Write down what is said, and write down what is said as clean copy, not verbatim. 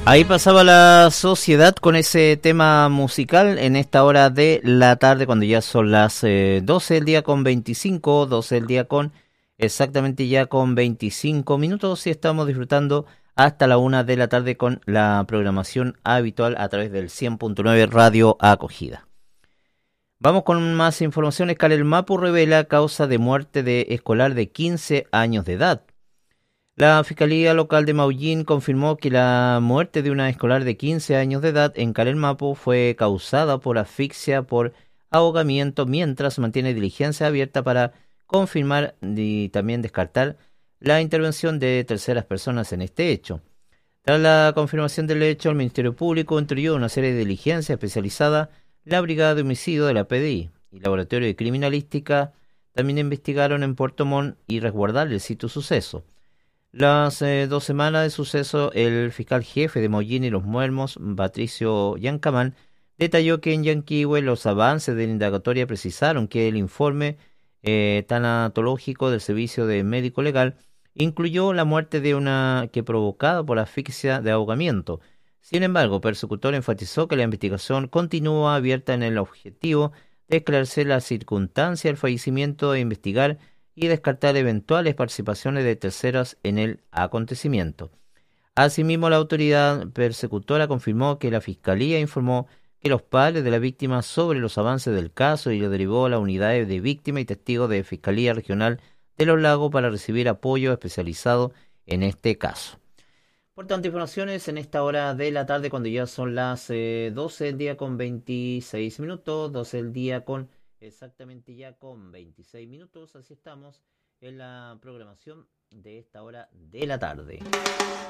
Ahí pasaba La Sociedad con ese tema musical en esta hora de la tarde, cuando ya son las 12 del día con 25, 12 del día con exactamente ya con 25 minutos, y estamos disfrutando hasta la 1 de la tarde con la programación habitual a través del 100.9 Radio Acogida. Vamos con más informaciones. Calelmapu revela causa de muerte de escolar de 15 años de edad. La Fiscalía Local de Maullín confirmó que la muerte de una escolar de 15 años de edad en Calelmapu fue causada por asfixia por ahogamiento, mientras mantiene diligencia abierta para confirmar y también descartar la intervención de terceras personas en este hecho. Tras la confirmación del hecho, el Ministerio Público instruyó una serie de diligencias especializadas, la Brigada de Homicidio de la PDI y el Laboratorio de Criminalística también investigaron en Puerto Montt y resguardar el sitio suceso. Las 2 semanas de suceso, el fiscal jefe de Mollín y Los Muermos, Patricio Yancamán, detalló que en Yanquihue los avances de la indagatoria precisaron que el informe tanatológico del Servicio de Médico Legal incluyó la muerte de una que provocada por asfixia de ahogamiento. Sin embargo, el persecutor enfatizó que la investigación continúa abierta en el objetivo de esclarecer las circunstancias del fallecimiento e investigar y descartar eventuales participaciones de terceros en el acontecimiento. Asimismo, la autoridad persecutora confirmó que la Fiscalía informó que los padres de la víctima sobre los avances del caso y lo derivó a la unidad de víctima y testigo de Fiscalía Regional de Los Lagos para recibir apoyo especializado en este caso. Por tanto, informaciones en esta hora de la tarde, cuando ya son las 12 del día con 26 minutos, 12 del día con exactamente ya con 26 minutos, así estamos en la programación de esta hora de la tarde.